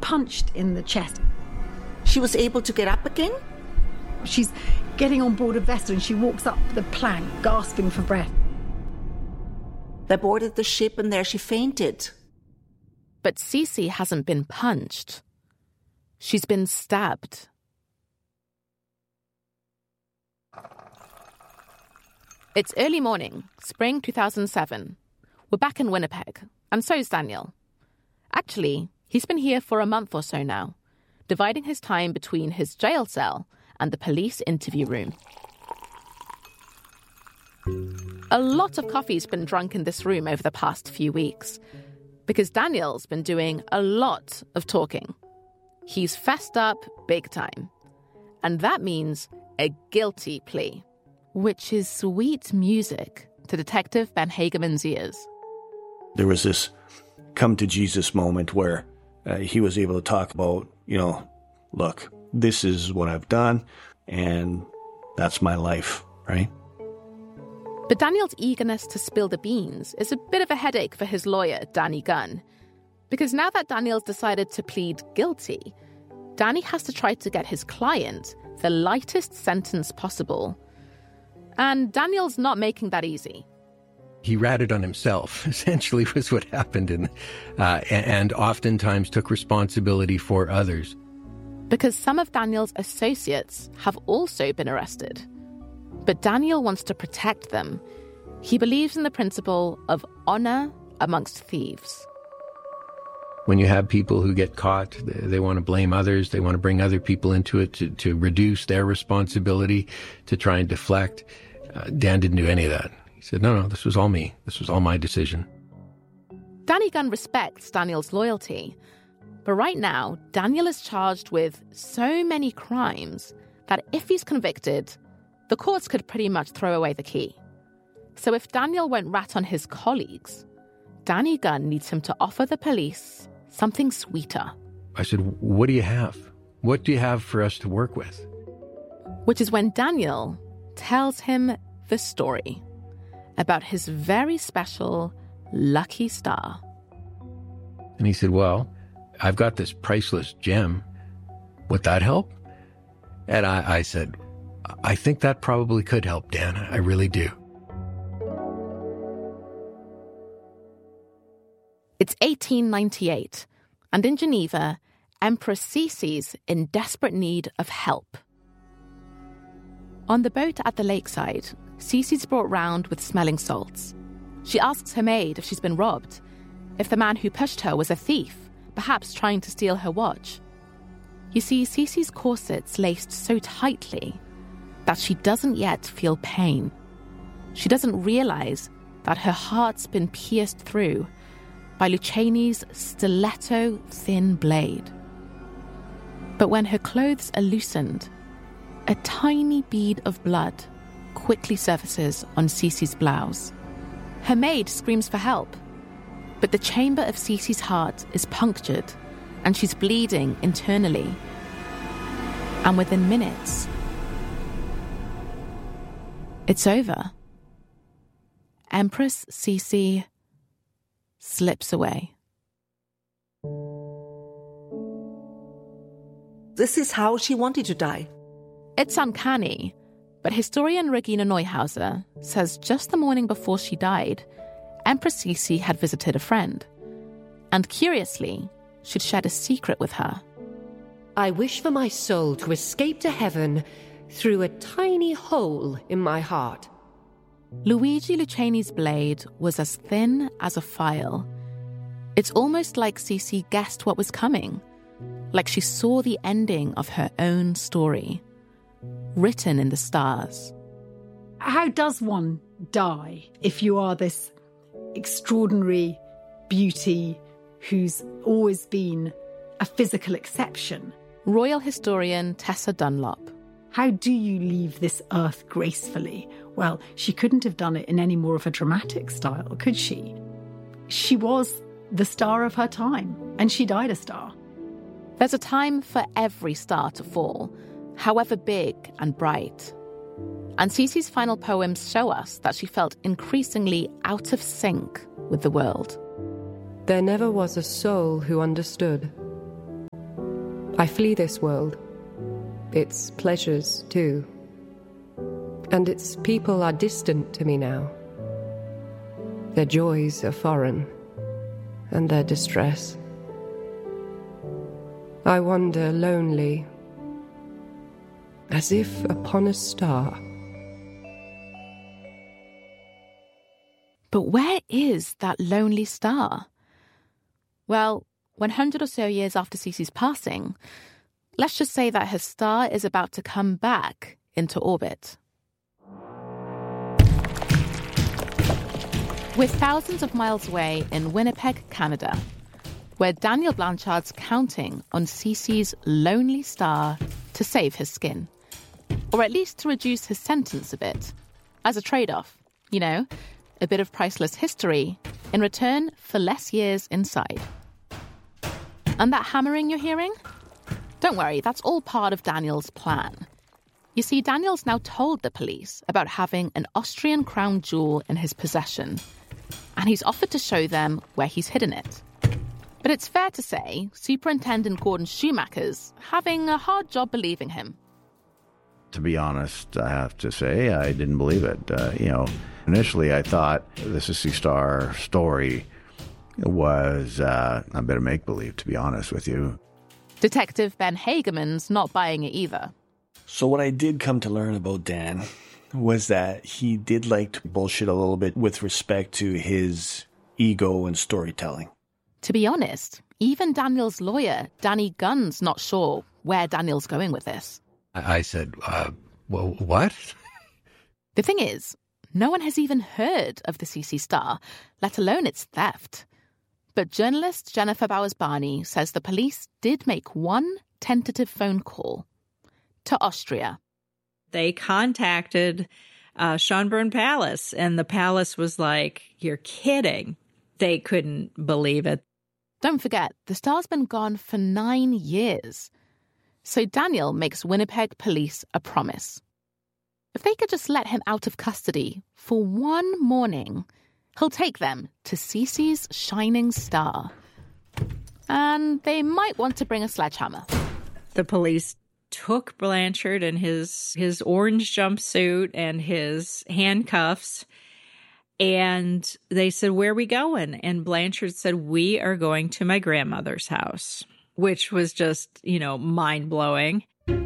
punched in the chest. She was able to get up again? She's getting on board a vessel and she walks up the plank, gasping for breath. They boarded the ship and there she fainted. But Cece hasn't been punched. She's been stabbed. It's early morning, spring 2007. We're back in Winnipeg, and so's Daniel. Actually, he's been here for a month or so now, dividing his time between his jail cell and the police interview room. A lot of coffee's been drunk in this room over the past few weeks, because Daniel's been doing a lot of talking. He's fessed up big time. And that means a guilty plea, which is sweet music to Detective Ben Hageman's ears. There was this come to Jesus moment where he was able to talk about, look, this is what I've done, and that's my life, right? But Daniel's eagerness to spill the beans is a bit of a headache for his lawyer, Danny Gunn. Because now that Daniel's decided to plead guilty, Danny has to try to get his client the lightest sentence possible. And Daniel's not making that easy. He ratted on himself, essentially, was what happened, and oftentimes took responsibility for others. Because some of Daniel's associates have also been arrested. But Daniel wants to protect them. He believes in the principle of honor amongst thieves. When you have people who get caught, they want to blame others, they want to bring other people into it to reduce their responsibility, to try and deflect. Dan didn't do any of that. He said, no, this was all me. This was all my decision. Danny Gunn respects Daniel's loyalty. But right now, Daniel is charged with so many crimes that if he's convicted, the courts could pretty much throw away the key. So if Daniel won't rat on his colleagues, Danny Gunn needs him to offer the police something sweeter. I said, what do you have? What do you have for us to work with? Which is when Daniel tells him the story about his very special lucky star. And he said, well, I've got this priceless gem. Would that help? And I said, I think that probably could help, Dan. I really do. It's 1898, and in Geneva, Empress Cece's in desperate need of help. On the boat at the lakeside, Cece's brought round with smelling salts. She asks her maid if she's been robbed, if the man who pushed her was a thief, perhaps trying to steal her watch. You see, Cece's corset's laced so tightly that she doesn't yet feel pain. She doesn't realize that her heart's been pierced through by Luciani's stiletto-thin blade. But when her clothes are loosened, a tiny bead of blood quickly surfaces on Cece's blouse. Her maid screams for help, but the chamber of Cece's heart is punctured and she's bleeding internally. And within minutes, it's over. Empress Cece slips away. This is how she wanted to die. It's uncanny, but historian Regina Neuhauser says just the morning before she died, Empress Cece had visited a friend. And curiously, she'd shared a secret with her. I wish for my soul to escape to heaven through a tiny hole in my heart. Luigi Luciani's blade was as thin as a file. It's almost like Cece guessed what was coming, like she saw the ending of her own story, written in the stars. How does one die if you are this extraordinary beauty who's always been a physical exception? Royal historian Tessa Dunlop. How do you leave this earth gracefully? Well, she couldn't have done it in any more of a dramatic style, could she? She was the star of her time, and she died a star. There's a time for every star to fall, however big and bright. And Cece's final poems show us that she felt increasingly out of sync with the world. There never was a soul who understood. I flee this world, its pleasures too, and its people are distant to me now. Their joys are foreign, and their distress. I wander lonely, as if upon a star. But where is that lonely star? Well, 100 or so years after Cece's passing, let's just say that her star is about to come back into orbit. We're thousands of miles away in Winnipeg, Canada, where Daniel Blanchard's counting on Cece's lonely star to save his skin, or at least to reduce his sentence a bit, as a trade-off, you know, a bit of priceless history in return for less years inside. And that hammering you're hearing? Don't worry, that's all part of Daniel's plan. You see, Daniel's now told the police about having an Austrian crown jewel in his possession, and he's offered to show them where he's hidden it. But it's fair to say Superintendent Gordon Schumacher's having a hard job believing him. To be honest, I have to say, I didn't believe it. Initially I thought the Sissy Star story was a bit of make-believe, to be honest with you. Detective Ben Hageman's not buying it either. So what I did come to learn about Dan was that he did like to bullshit a little bit with respect to his ego and storytelling. To be honest, even Daniel's lawyer, Danny Gunn's not sure where Daniel's going with this. I said, well, what? The thing is, no one has even heard of the Cece Star, let alone its theft. But journalist Jennifer Bowers-Barney says the police did make one tentative phone call to Austria. They contacted Schönbrunn Palace, and the palace was like, "You're kidding." They couldn't believe it. Don't forget, the star's been gone for 9 years. So Daniel makes Winnipeg police a promise. If they could just let him out of custody for one morning, he'll take them to Cece's shining star. And they might want to bring a sledgehammer. The police took Blanchard in his orange jumpsuit and his handcuffs, and they said, "Where are we going?" And Blanchard said, "We are going to my grandmother's house," which was just, mind-blowing.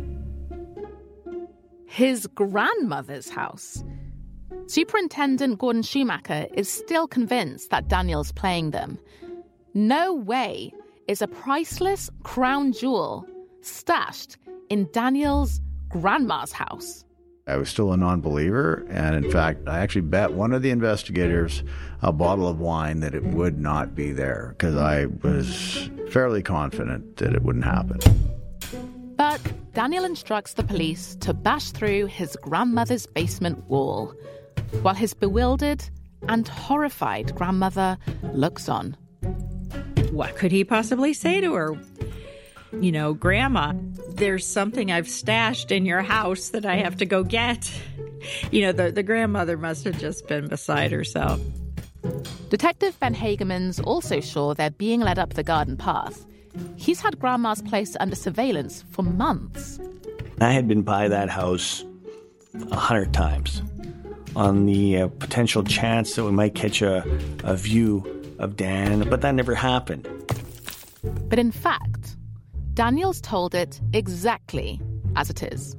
His grandmother's house. Superintendent Gordon Schumacher is still convinced that Daniel's playing them. No way is a priceless crown jewel stashed in Daniel's grandma's house. I was still a non-believer, and in fact, I actually bet one of the investigators a bottle of wine that it would not be there, because I was fairly confident that it wouldn't happen. But Daniel instructs the police to bash through his grandmother's basement wall, while his bewildered and horrified grandmother looks on. What could he possibly say to her? "Grandma, there's something I've stashed in your house that I have to go get." The grandmother must have just been beside herself. Detective Ben Hageman's also sure they're being led up the garden path. He's had Grandma's place under surveillance for months. I had been by that house 100 times on the potential chance that we might catch a view of Dan, but that never happened. But in fact, Daniel's told it exactly as it is.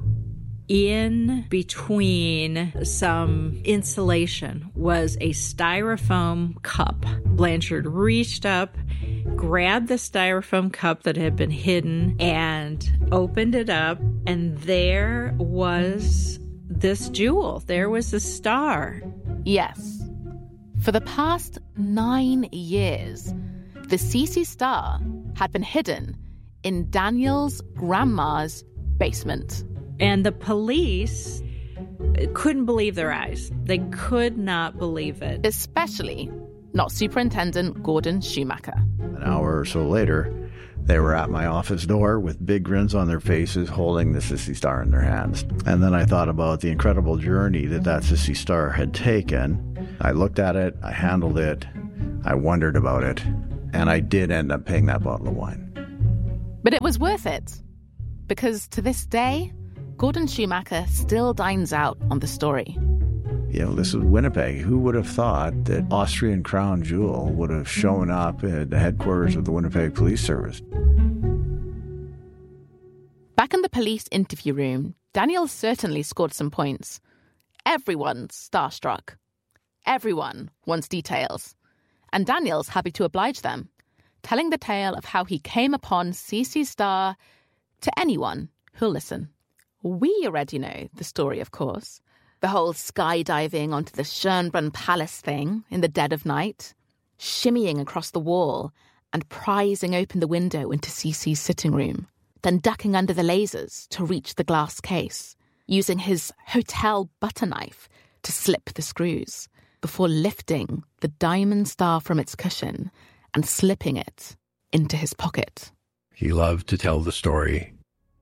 In between some insulation was a styrofoam cup. Blanchard reached up, grabbed the styrofoam cup that had been hidden, and opened it up, and there was this jewel. There was the star. Yes. For the past 9 years, the Cece Star had been hidden in Daniel's grandma's basement. And the police couldn't believe their eyes. They could not believe it. Especially not Superintendent Gordon Schumacher. An hour or so later, they were at my office door with big grins on their faces, holding the Sissy Star in their hands. And then I thought about the incredible journey that Sissy Star had taken. I looked at it, I handled it, I wondered about it, and I did end up paying that bottle of wine. But it was worth it, because to this day, Gordon Schumacher still dines out on the story. You know, this is Winnipeg. Who would have thought that Austrian crown jewel would have shown up at the headquarters of the Winnipeg Police Service? Back in the police interview room, Daniel certainly scored some points. Everyone's starstruck. Everyone wants details. And Daniel's happy to oblige them, telling the tale of how he came upon CC Star to anyone who'll listen. We already know the story, of course. The whole skydiving onto the Schönbrunn Palace thing in the dead of night, shimmying across the wall and prizing open the window into CC's sitting room, then ducking under the lasers to reach the glass case, using his hotel butter knife to slip the screws before lifting the diamond star from its cushion and slipping it into his pocket. He loved to tell the story.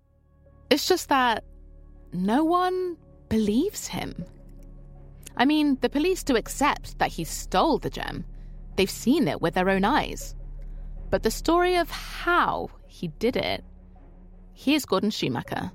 It's just that no one believes him. I mean, the police do accept that he stole the gem. They've seen it with their own eyes. But the story of how he did it, here's Gordon Schumacher.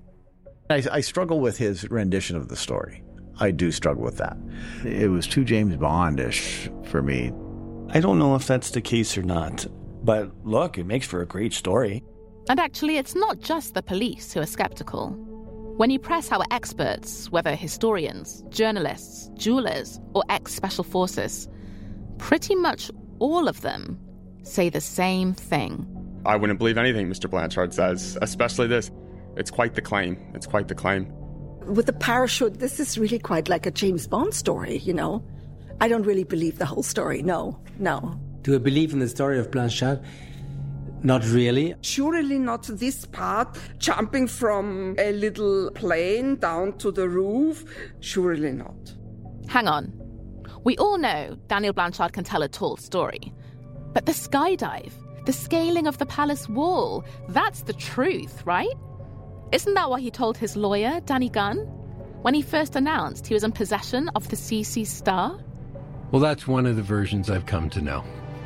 I struggle with his rendition of the story. I do struggle with that. It was too James Bond-ish for me. I don't know if that's the case or not, but look, it makes for a great story. And actually, it's not just the police who are skeptical. When you press our experts, whether historians, journalists, jewelers, or ex-special forces, pretty much all of them say the same thing. I wouldn't believe anything Mr. Blanchard says, especially this. It's quite the claim. It's quite the claim. With the parachute, this is really quite like a James Bond story, you know. I don't really believe the whole story, no. Do I believe in the story of Blanchard? Not really. Surely not this part, jumping from a little plane down to the roof. Surely not. Hang on. We all know Daniel Blanchard can tell a tall story. But the skydive, the scaling of the palace wall, that's the truth, right? Isn't that what he told his lawyer, Danny Gunn, when he first announced he was in possession of the CC Star? Well, that's one of the versions I've come to know.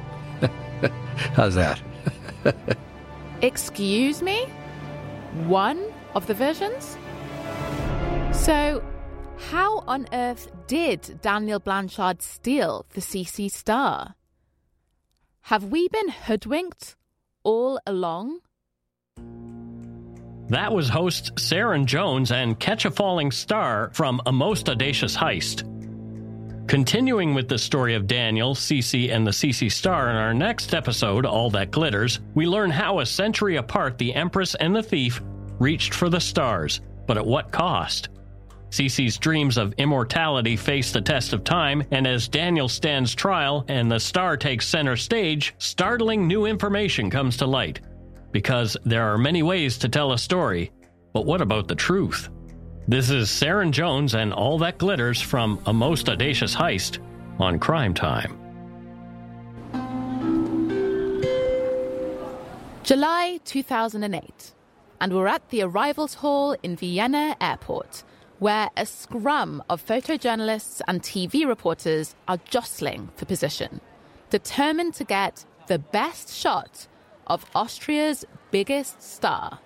How's that? Excuse me? One of the versions? So, how on earth did Daniel Blanchard steal the CC Star? Have we been hoodwinked all along? That was hosts Saren Jones and Catch a Falling Star from A Most Audacious Heist. Continuing with the story of Daniel, CC, and the CC Star in our next episode, All That Glitters, we learn how a century apart the Empress and the thief reached for the stars, but at what cost? CC's dreams of immortality face the test of time, and as Daniel stands trial and the star takes center stage, startling new information comes to light. Because there are many ways to tell a story, but what about the truth? This is Saren Jones and All That Glitters from A Most Audacious Heist on Crime Time. July 2008, and we're at the arrivals hall in Vienna Airport, where a scrum of photojournalists and TV reporters are jostling for position, determined to get the best shot of Austria's biggest star.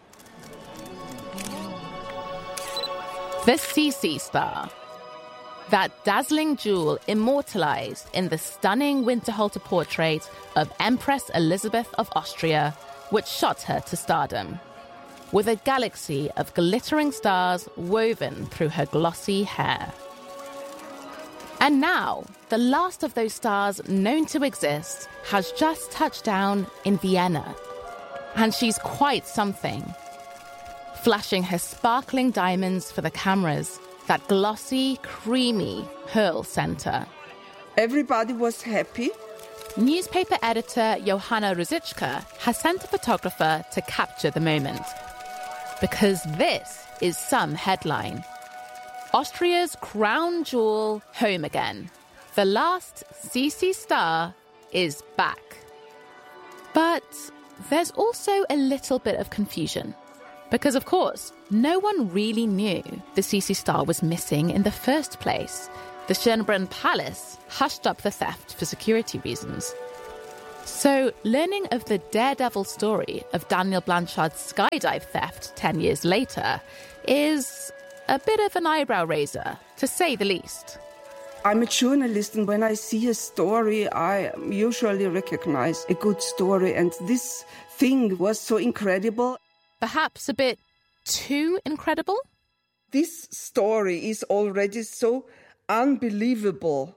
The CC Star. That dazzling jewel immortalized in the stunning Winterhalter portrait of Empress Elizabeth of Austria, which shot her to stardom, with a galaxy of glittering stars woven through her glossy hair. And now, the last of those stars known to exist has just touched down in Vienna. And she's quite something. Flashing her sparkling diamonds for the cameras, that glossy, creamy pearl center. Everybody was happy. Newspaper editor Johanna Ruzicka has sent a photographer to capture the moment. Because this is some headline. Austria's crown jewel home again. The last CC Star is back. But there's also a little bit of confusion. Because, of course, no one really knew the CC Star was missing in the first place. The Schönbrunn Palace hushed up the theft for security reasons. So, learning of the daredevil story of Daniel Blanchard's skydive theft 10 years later is a bit of an eyebrow raiser, to say the least. I'm a journalist, and when I see a story, I usually recognize a good story, and this thing was so incredible. Perhaps a bit too incredible? This story is already so unbelievable.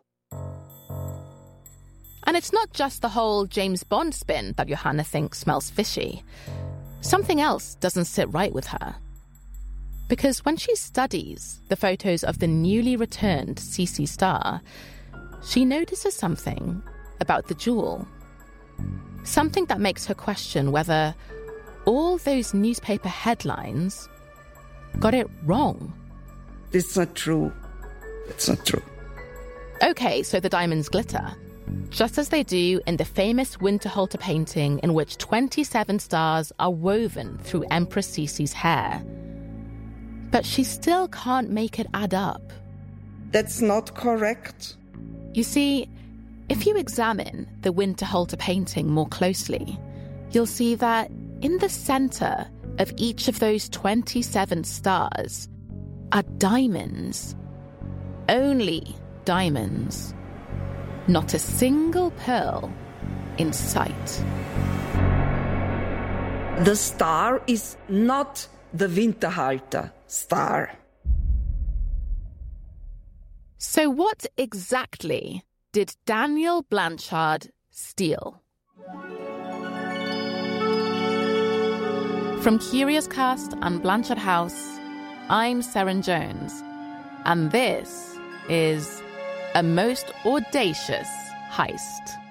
And it's not just the whole James Bond spin that Johanna thinks smells fishy. Something else doesn't sit right with her. Because when she studies the photos of the newly returned CC Star, she notices something about the jewel. Something that makes her question whether all those newspaper headlines got it wrong. It's not true. It's not true. Okay, so the diamonds glitter, just as they do in the famous Winterhalter painting in which 27 stars are woven through Empress Sisi's hair. But she still can't make it add up. That's not correct. You see, if you examine the Winterhalter painting more closely, you'll see that in the center of each of those 27 stars are diamonds. Only diamonds. Not a single pearl in sight. The star is not the Winterhalter star. So what exactly did Daniel Blanchard steal? From Curious Cast and Blanchard House, I'm Seren Jones, and this is A Most Audacious Heist.